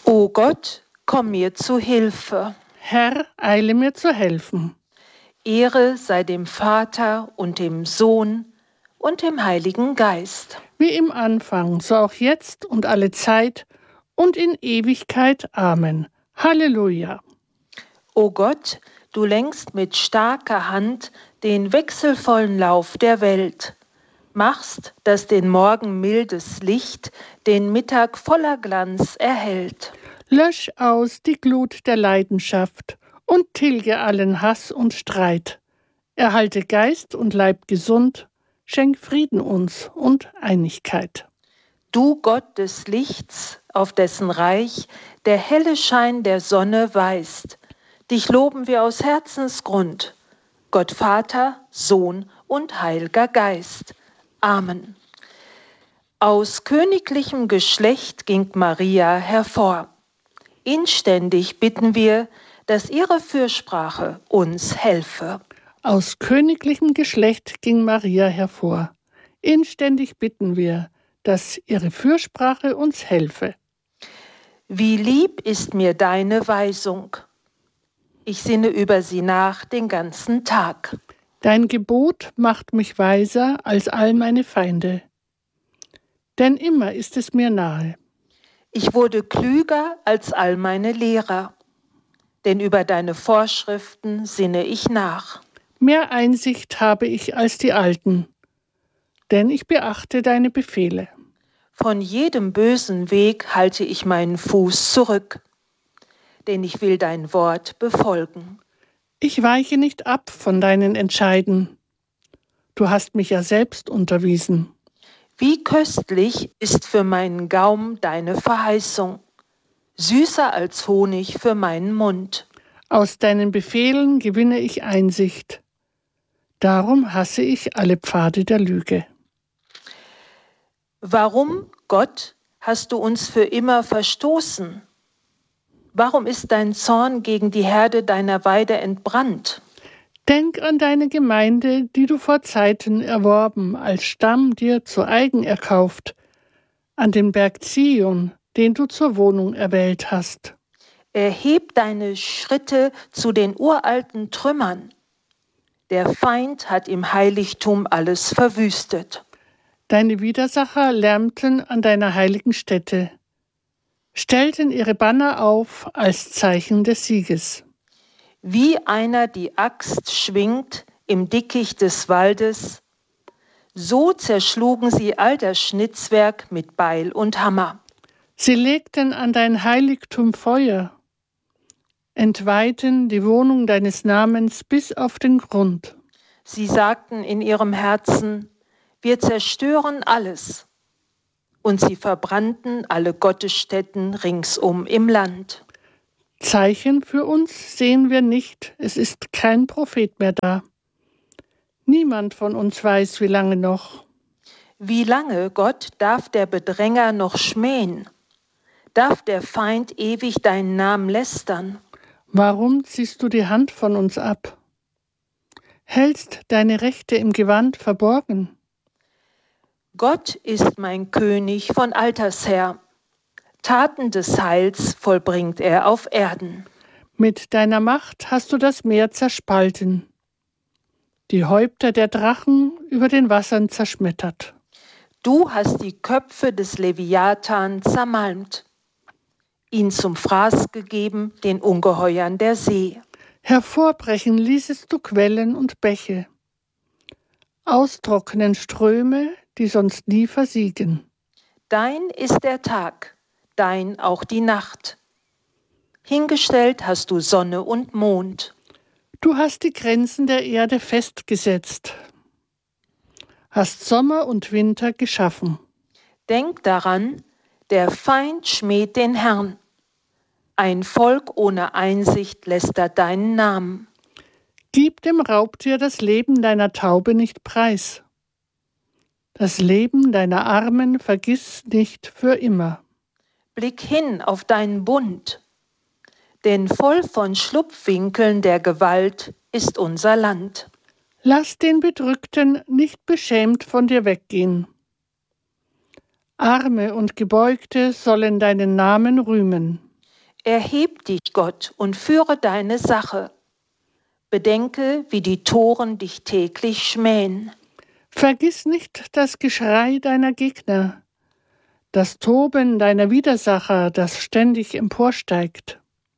O Gott, komm mir zu Hilfe. Herr, eile mir zu helfen. Ehre sei dem Vater und dem Sohn und dem Heiligen Geist. Wie im Anfang, so auch jetzt und alle Zeit und in Ewigkeit. Amen. Halleluja. O Gott, du lenkst mit starker Hand den wechselvollen Lauf der Welt, machst, dass den Morgen mildes Licht den Mittag voller Glanz erhellt. Lösch aus die Glut der Leidenschaft und tilge allen Hass und Streit. Erhalte Geist und Leib gesund, schenk Frieden uns und Einigkeit. Du Gott des Lichts, auf dessen Reich der helle Schein der Sonne weist, dich loben wir aus Herzensgrund, Gott Vater, Sohn und Heiliger Geist. Amen. Aus königlichem Geschlecht ging Maria hervor. Inständig bitten wir, dass ihre Fürsprache uns helfe. Aus königlichem Geschlecht ging Maria hervor. Inständig bitten wir, dass ihre Fürsprache uns helfe. Wie lieb ist mir deine Weisung. Ich sinne über sie nach den ganzen Tag. Dein Gebot macht mich weiser als all meine Feinde. Denn immer ist es mir nahe. Ich wurde klüger als all meine Lehrer, denn über deine Vorschriften sinne ich nach. Mehr Einsicht habe ich als die Alten, denn ich beachte deine Befehle. Von jedem bösen Weg halte ich meinen Fuß zurück, denn ich will dein Wort befolgen. Ich weiche nicht ab von deinen Entscheiden. Du hast mich ja selbst unterwiesen. Wie köstlich ist für meinen Gaumen deine Verheißung, süßer als Honig für meinen Mund. Aus deinen Befehlen gewinne ich Einsicht. Darum hasse ich alle Pfade der Lüge. Warum, Gott, hast du uns für immer verstoßen? Warum ist dein Zorn gegen die Herde deiner Weide entbrannt? Denk an deine Gemeinde, die du vor Zeiten erworben, als Stamm dir zu eigen erkauft, an den Berg Zion, den du zur Wohnung erwählt hast. Erheb deine Schritte zu den uralten Trümmern. Der Feind hat im Heiligtum alles verwüstet. Deine Widersacher lärmten an deiner heiligen Stätte, stellten ihre Banner auf als Zeichen des Sieges. Wie einer die Axt schwingt im Dickicht des Waldes, so zerschlugen sie all das Schnitzwerk mit Beil und Hammer. Sie legten an dein Heiligtum Feuer, entweihten die Wohnung deines Namens bis auf den Grund. Sie sagten in ihrem Herzen, wir zerstören alles. Und sie verbrannten alle Gottesstätten ringsum im Land. Zeichen für uns sehen wir nicht, es ist kein Prophet mehr da. Niemand von uns weiß, wie lange noch. Wie lange, Gott, darf der Bedränger noch schmähen? Darf der Feind ewig deinen Namen lästern? Warum ziehst du die Hand von uns ab? Hältst deine Rechte im Gewand verborgen? Gott ist mein König von alters her. Taten des Heils vollbringt er auf Erden. Mit deiner Macht hast du das Meer zerspalten, die Häupter der Drachen über den Wassern zerschmettert. Du hast die Köpfe des Leviathan zermalmt, ihn zum Fraß gegeben, den Ungeheuern der See. Hervorbrechen ließest du Quellen und Bäche, austrocknen Ströme, die sonst nie versiegen. Dein ist der Tag, dein auch die Nacht. Hingestellt hast du Sonne und Mond. Du hast die Grenzen der Erde festgesetzt, hast Sommer und Winter geschaffen. Denk daran, der Feind schmäht den Herrn. Ein Volk ohne Einsicht lästert deinen Namen. Gib dem Raubtier das Leben deiner Taube nicht preis. Das Leben deiner Armen vergiss nicht für immer. Blick hin auf deinen Bund, denn voll von Schlupfwinkeln der Gewalt ist unser Land. Lass den Bedrückten nicht beschämt von dir weggehen. Arme und Gebeugte sollen deinen Namen rühmen. Erheb dich, Gott, und führe deine Sache. Bedenke, wie die Toren dich täglich schmähen. Vergiss nicht das Geschrei deiner Gegner, das Toben deiner Widersacher, das ständig emporsteigt.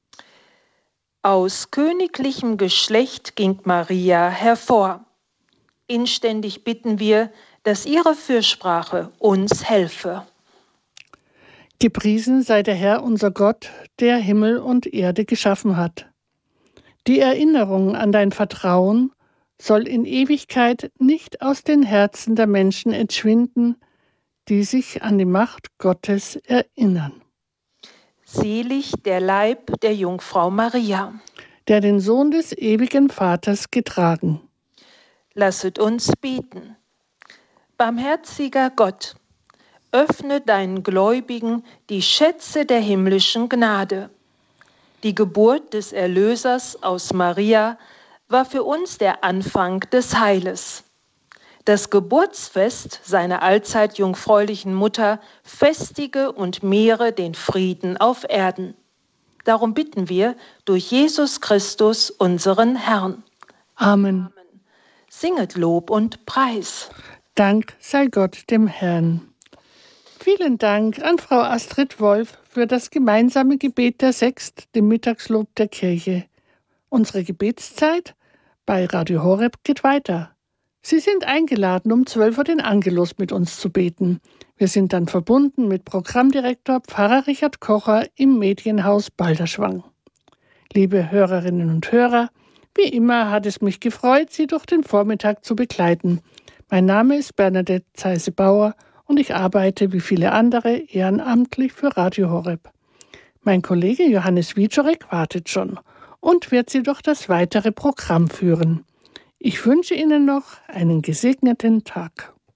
Aus königlichem Geschlecht ging Maria hervor. Inständig bitten wir, dass ihre Fürsprache uns helfe. Gepriesen sei der Herr unser Gott, der Himmel und Erde geschaffen hat. Die Erinnerung an dein Vertrauen soll in Ewigkeit nicht aus den Herzen der Menschen entschwinden, die sich an die Macht Gottes erinnern. Selig der Leib der Jungfrau Maria, der den Sohn des ewigen Vaters getragen. Lasset uns beten. Barmherziger Gott, öffne deinen Gläubigen die Schätze der himmlischen Gnade. Die Geburt des Erlösers aus Maria war für uns der Anfang des Heiles. Das Geburtsfest seiner allzeit jungfräulichen Mutter festige und mehre den Frieden auf Erden. Darum bitten wir durch Jesus Christus, unseren Herrn. Amen. Singet Lob und Preis. Dank sei Gott dem Herrn. Vielen Dank an Frau Astrid Wolf für das gemeinsame Gebet der Sext, dem Mittagslob der Kirche. Unsere Gebetszeit bei Radio Horeb geht weiter. Sie sind eingeladen, um 12 Uhr den Angelus mit uns zu beten. Wir sind dann verbunden mit Programmdirektor Pfarrer Richard Kocher im Medienhaus Balderschwang. Liebe Hörerinnen und Hörer, wie immer hat es mich gefreut, Sie durch den Vormittag zu begleiten. Mein Name ist Bernadette Zeise-Bauer und ich arbeite wie viele andere ehrenamtlich für Radio Horeb. Mein Kollege Johannes Wieczorek wartet schon und wird Sie durch das weitere Programm führen. Ich wünsche Ihnen noch einen gesegneten Tag.